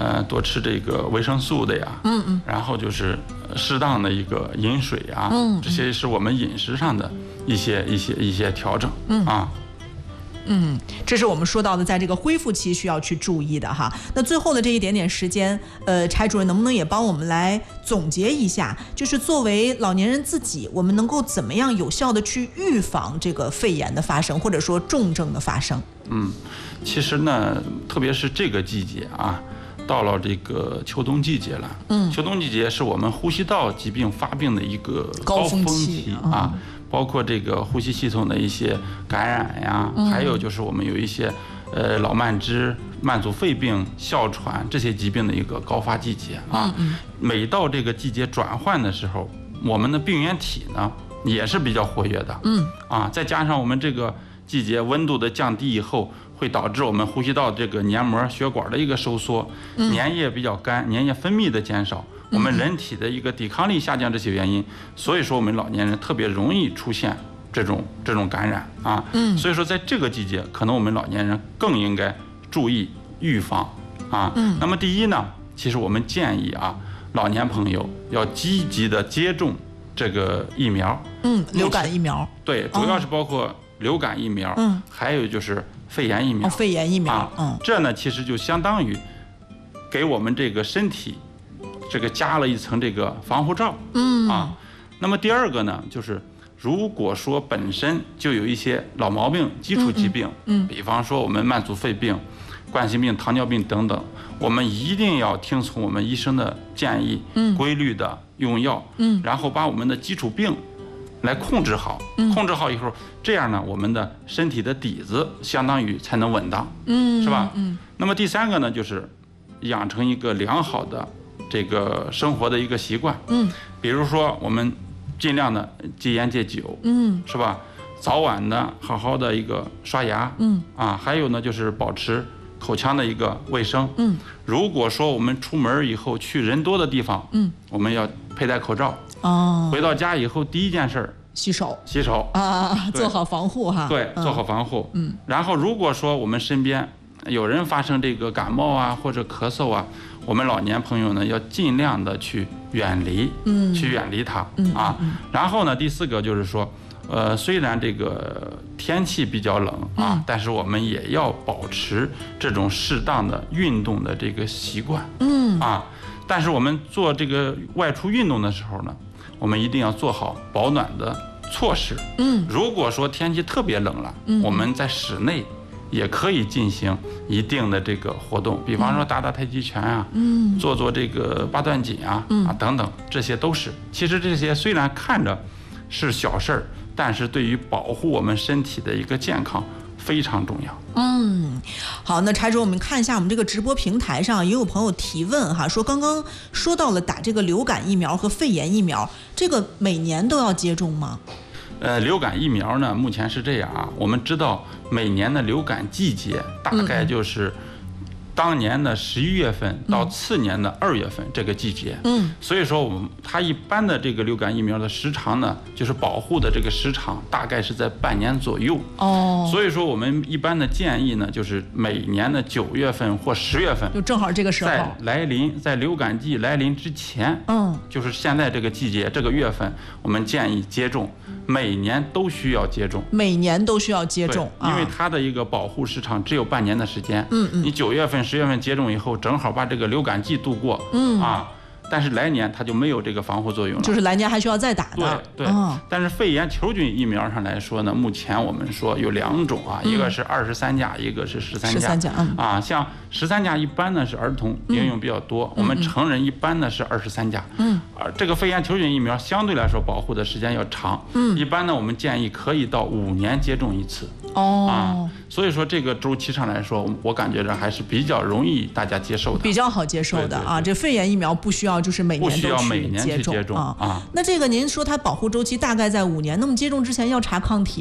多吃这个维生素的呀，然后就是适当的一个饮水啊，这些是我们饮食上的一些调整啊。 这是我们说到的，在这个恢复期需要去注意的哈。那最后的这一点点时间，柴主任能不能也帮我们来总结一下，就是作为老年人自己，我们能够怎么样有效的去预防这个肺炎的发生，或者说重症的发生？ 其实呢，特别是这个季节啊，到了这个秋冬季节了，秋冬季节是我们呼吸道疾病发病的一个高峰期啊。包括这个呼吸系统的一些感染呀，还有就是我们有一些老慢支、慢阻肺病、哮喘这些疾病的一个高发季节啊。每到这个季节转换的时候，我们的病原体呢也是比较活跃的。再加上我们这个季节温度的降低以后，会导致我们呼吸道这个黏膜、血管的一个收缩，粘液比较干，粘液分泌的减少。我们人体的一个抵抗力下降，这些原因，所以说我们老年人特别容易出现这种感染啊。所以说在这个季节，可能我们老年人更应该注意预防啊。那么第一呢，其实我们建议啊，老年朋友要积极的接种这个疫苗。 流感疫苗。 对，主要是包括流感疫苗，还有就是肺炎疫苗。 肺炎疫苗。 这呢其实就相当于给我们这个身体这个加了一层这个防护罩。那么第二个呢，就是如果说本身就有一些老毛病、基础疾病，比方说我们慢阻肺病、冠心病、糖尿病等等，我们一定要听从我们医生的建议，规律的用药，然后把我们的基础病来控制好，控制好以后，这样呢，我们的身体的底子相当于才能稳当，是吧？那么第三个呢，就是养成一个良好的这个生活的一个习惯，比如说我们尽量的戒烟戒酒，是吧？早晚的好好的一个刷牙，还有呢就是保持口腔的一个卫生，如果说我们出门以后去人多的地方，我们要佩戴口罩，回到家以后第一件事洗手做好防护哈。 对，做好防护。然后如果说我们身边有人发生这个感冒啊或者咳嗽啊，我们老年朋友呢要尽量的去远离它啊。然后呢，第四个就是说，虽然这个天气比较冷啊，但是我们也要保持这种适当的运动的这个习惯，但是我们做这个外出运动的时候呢，我们一定要做好保暖的措施。如果说天气特别冷了，我们在室内也可以进行一定的这个活动，比方说打打太极拳啊，做这个八段锦啊，等等，这些都是。其实这些虽然看着是小事儿，但是对于保护我们身体的一个健康非常重要。 好，那柴主，我们看一下我们这个直播平台上也有朋友提问哈，说刚刚说到了打这个流感疫苗和肺炎疫苗，这个每年都要接种吗？ 流感疫苗呢，目前是这样啊，我们知道每年的流感季节大概就是当年的11月份到次年的2月份这个季节，所以说它一般的这个流感疫苗的时长呢，就是保护的这个时长大概是在半年左右。所以说我们一般的建议呢，就是每年的9月份或10月份， 就正好这个时候， 在流感季来临之前，就是现在这个季节这个月份，我们建议接种，每年都需要接种，因为它的一个保护时长只有半年的时间。你9月份10月份接种以后，正好把这个流感季度过，但是来年它就没有这个防护作用了， 就是来年还需要再打的。 对，但是肺炎球菌疫苗上来说呢，目前我们说有2种啊，一个是23价，一个是13价。像13价一般呢是儿童应用比较多，我们成人一般呢是23价。这个肺炎球菌疫苗相对来说保护的时间要长，一般呢我们建议可以到5年接种一次。所以说这个周期上来说，我感觉着还是比较容易大家接受的， 比较好接受的啊。这肺炎疫苗不需要就是每年都去接种啊。那这个您说它保护周期大概在5年，那么接种之前要查抗体吗？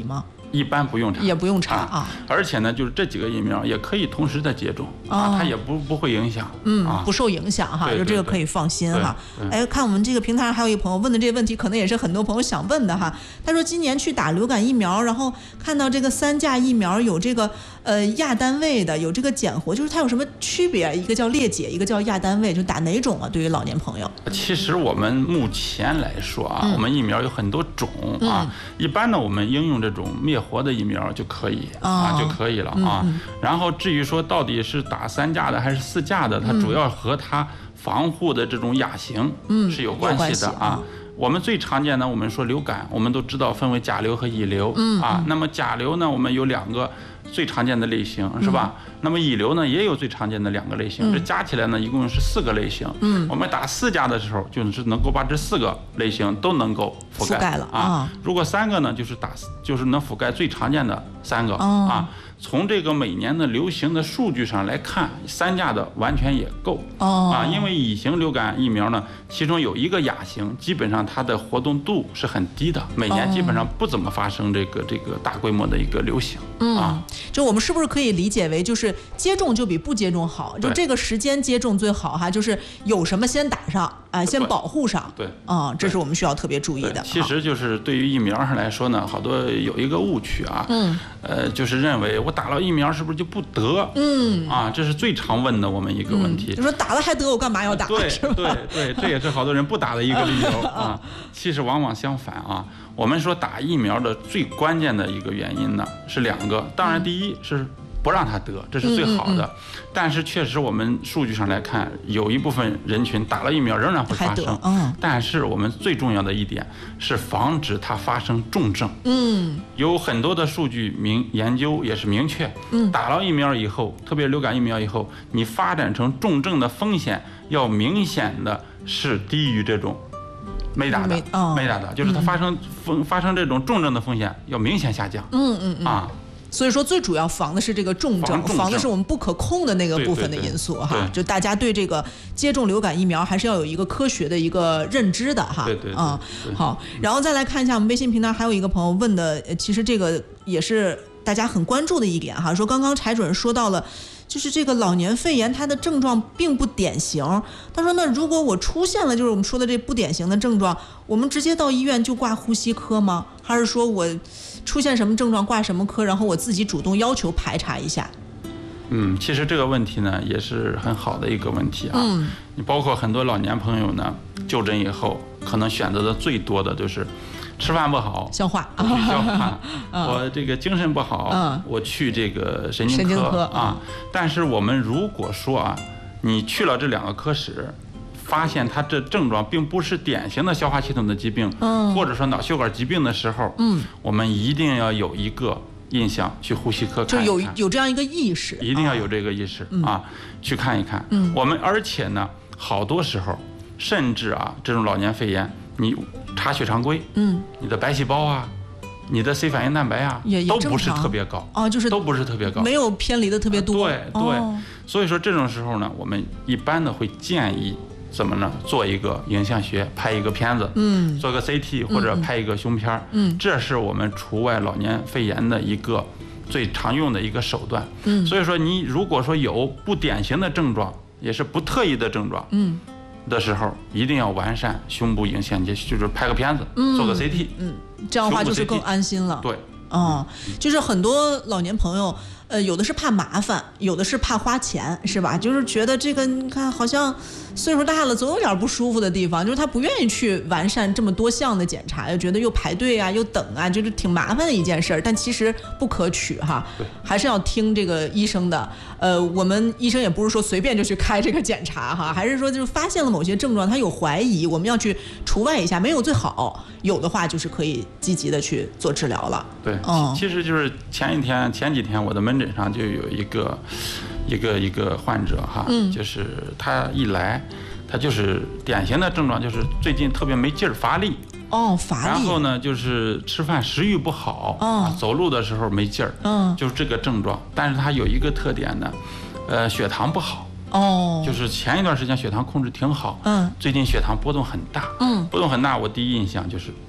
一般不用查， 也不用查啊。 而且呢，就是这几个疫苗也可以同时的接种啊，它也不会影响， 不受影响哈，就这个可以放心哈。哎，看我们这个平台上还有一朋友问的这个问题，可能也是很多朋友想问的哈。他说今年去打流感疫苗，然后看到这个3价疫苗有这个亚单位的，有这个减活，就是它有什么区别？一个叫裂解，一个叫亚单位，就打哪种啊？对于老年朋友， 其实我们目前来说啊，我们疫苗有很多种啊，一般呢我们应用这种灭活的疫苗就可以就可以了啊。然后至于说到底是打3价的还是4价的，它主要和它防护的这种亚型是有关系的啊。我们最常见的，我们说流感，我们都知道分为甲流和乙流啊。那么甲流呢，我们有2个最常见的类型，是吧？那么乙流呢，也有最常见的2个类型，这加起来呢，一共是4个类型。我们打4价的时候，就是能够把这4个类型都能够覆盖了啊。如果3个呢，就是能覆盖最常见的3个啊。从这个每年的流行的数据上来看，3价的完全也够啊，因为乙型流感疫苗呢，其中有一个亚型，基本上它的活动度是很低的，每年基本上不怎么发生这个大规模的一个流行啊。 就我们是不是可以理解为，就是接种就比不接种好？就这个时间接种最好哈，就是有什么先打上啊，先保护上。 对这是我们需要特别注意的。 其实就是对于疫苗上来说呢，好多有一个误区啊，就是认为我打了疫苗是不是就不得？这是最常问的我们一个问题。 就说打了还得，我干嘛要打？ 对，这也是好多人不打的一个理由啊。其实往往相反啊，我们说打疫苗的最关键的一个原因呢是2个，当然第一是不让他得，这是最好的。但是确实我们数据上来看，有一部分人群打了疫苗仍然会发生。但是我们最重要的一点是防止它发生重症。有很多的数据研究也是明确，打了疫苗以后，特别流感疫苗以后，你发展成重症的风险要明显的是低于这种没打的，就是它发生这种重症的风险要明显下降。所以说，最主要防的是这个重症，防的是我们不可控的那个部分的因素哈。就大家对这个接种流感疫苗还是要有一个科学的一个认知的哈。好，然后再来看一下我们微信平台还有一个朋友问的，其实这个也是大家很关注的一点哈。说刚刚柴主任说到了，就是这个老年肺炎它的症状并不典型。他说，那如果我出现了就是我们说的这不典型的症状，我们直接到医院就挂呼吸科吗？还是说我出现什么症状挂什么科，然后我自己主动要求排查一下？其实这个问题呢也是很好的一个问题啊。你包括很多老年朋友呢，就诊以后可能选择的最多的就是吃饭不好， 消化， 我去消化；我这个精神不好，我去这个神经科啊。但是我们如果说啊，你去了这2个科室，发现他这症状并不是典型的消化系统的疾病，或者说脑血管疾病的时候，我们一定要有一个印象去呼吸科看一看， 就有这样一个意识， 一定要有这个意识去看一看。我们而且呢，好多时候甚至这种老年肺炎，你查血常规，你的白细胞啊，你的 C 反应蛋白都不是特别高就是都不是特别高， 没有偏离的特别多。 对，所以说这种时候呢，我们一般的会建议怎么呢？做一个影像学，拍一个片子，做个 CT 或者拍一个胸片，这是我们除外老年肺炎的一个最常用的一个手段。所以说你如果说有不典型的症状，也是不特异的症状，的时候，一定要完善胸部影像，就是拍个片子，做个 CT， 这样的话就是更安心了。 对， 就是很多老年朋友。有的是怕麻烦，有的是怕花钱，是吧？就是觉得这个，你看好像岁数大了，总有点不舒服的地方，就是他不愿意去完善这么多项的检查，又觉得又排队啊，又等啊，就是挺麻烦的一件事儿。但其实不可取哈，还是要听这个医生的。我们医生也不是说随便就去开这个检查哈，还是说就是发现了某些症状，他有怀疑，我们要去除外一下，没有最好，有的话就是可以积极的去做治疗了。 对，其实就是前几天我的门诊上就有一个患者哈，就是他一来，他就是典型的症状就是最近特别没劲儿，乏力。 乏力。 然后呢，就是吃饭食欲不好，走路的时候没劲儿，就是这个症状。但是他有一个特点呢，血糖不好。就是前一段时间血糖控制挺好，最近血糖波动很大，波动很大，我第一印象就是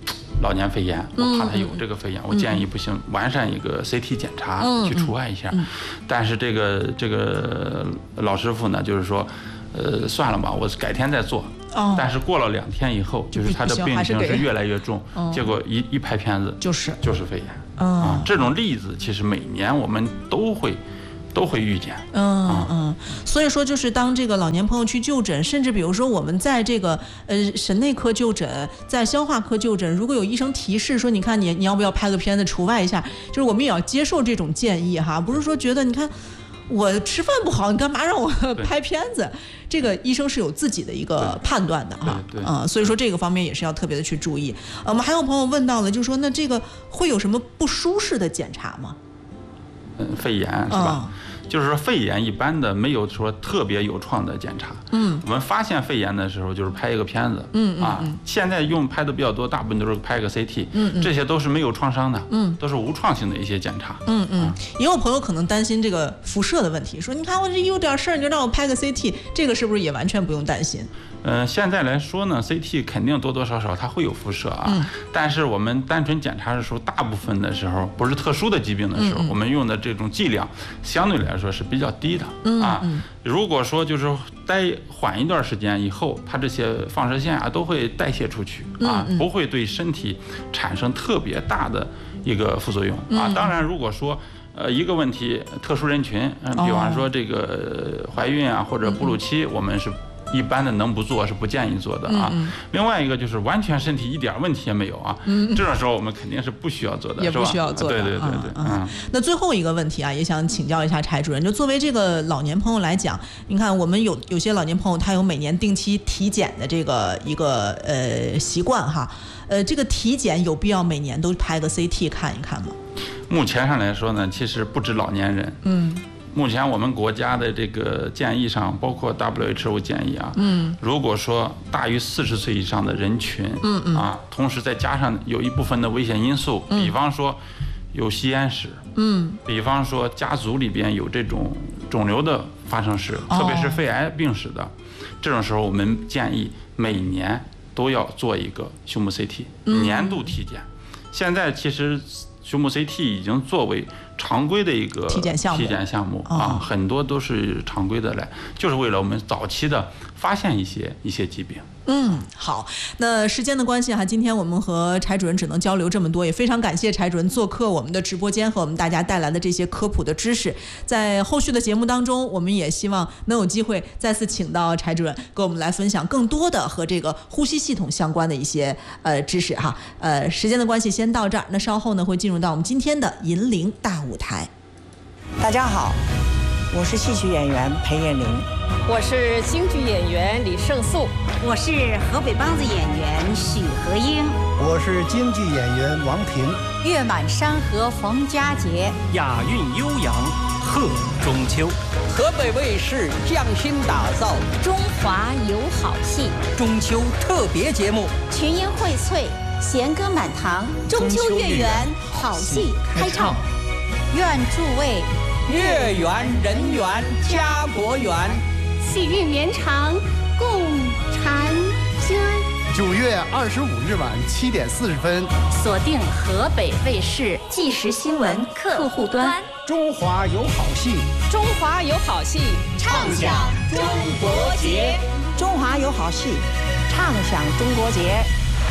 老年肺炎，我怕他有这个肺炎，我建议不行，完善一个 CT 检查去除外一下。但是这个老师傅呢，就是说，算了吧，我改天再做。但是过了2天以后，就是他的病情是越来越重，结果一拍片子就是肺炎啊。这种例子其实每年我们都会遇见。 所以说就是当这个老年朋友去就诊，甚至比如说我们在这个神内科就诊，在消化科就诊，如果有医生提示说你看你要不要拍个片子除外一下，就是我们也要接受这种建议哈，不是说觉得你看我吃饭不好，你干嘛让我拍片子？这个医生是有自己的一个判断的哈，所以说这个方面也是要特别的去注意。我们还有朋友问到了，就是说那这个会有什么不舒适的检查吗？ 肺炎是吧？就是说肺炎一般的没有说特别有创的检查。我们发现肺炎的时候就是拍一个片子。现在拍的比较多，大部分都是拍一个 CT。这些都是没有创伤的。都是无创性的一些检查。 也有朋友可能担心这个辐射的问题，说你看我这有点事儿，你就让我拍个 CT， 这个是不是也完全不用担心？ 现在来说呢 ，CT 肯定多多少少它会有辐射啊。但是我们单纯检查的时候，大部分的时候不是特殊的疾病的时候，我们用的这种剂量相对来说是比较低的啊。如果说就是缓一段时间以后，它这些放射线啊都会代谢出去啊，不会对身体产生特别大的一个副作用啊。当然，如果说一个问题，特殊人群，比方说这个怀孕啊或者哺乳期，我们是一般的能不做是不建议做的啊。另外一个就是完全身体一点问题也没有啊，这种时候我们肯定是不需要做的， 也不需要做的。 对。 那最后一个问题啊，也想请教一下柴主任，就作为这个老年朋友来讲，你看我们有些老年朋友他有每年定期体检的这个一个习惯哈，这个体检有必要每年都拍个 CT 看一看吗？ 目前上来说呢，其实不止老年人。目前我们国家的这个建议上，包括 WHO 建议啊，如果说大于40岁以上的人群，同时再加上有一部分的危险因素，比方说有吸烟史，比方说家族里边有这种肿瘤的发生史，特别是肺癌病史的，这种时候我们建议每年都要做一个胸部 CT，年度体检。现在其实胸部 CT 已经作为常规的一个体检项目啊，很多都是常规的来，就是为了我们早期的发现一些疾病。 好，那时间的关系哈，今天我们和柴主任只能交流这么多，也非常感谢柴主任做客我们的直播间和我们大家带来的这些科普的知识。在后续的节目当中，我们也希望能有机会再次请到柴主任给我们来分享更多的和这个呼吸系统相关的一些知识哈。时间的关系先到这儿，那稍后呢会进入到我们今天的银铃大舞台。 大家好，我是戏曲演员裴艳玲， 我是京剧演员李胜素， 我是河北梆子演员许和英， 我是京剧演员王平。 月满山河逢佳节， 雅韵悠扬贺中秋。 河北卫视匠心打造中华有好戏中秋特别节目， 群英荟萃，弦歌满堂，中秋月圆，好戏开唱。 愿诸位月圆人圆家国圆， 喜运绵长共婵娟。 9月25日晚7点40分， 锁定河北卫视即时新闻客户端。 中华有好戏， 中华有好戏， 畅享中国节。 中华有好戏，畅享中国节。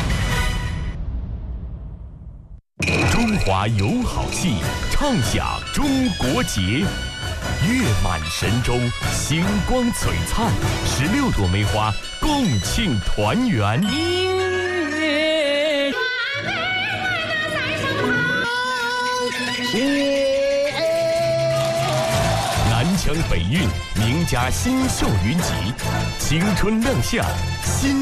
中华有好戏，畅享中国节。月满神州，星光璀璨，16朵梅花共庆团圆。南腔北韵，名家新秀云集，青春亮相，新